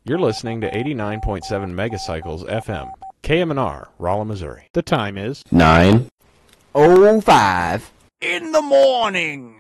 You're listening to 89.7 Megacycles FM, KMNR, Rolla, Missouri. The time is 9:05 in the morning.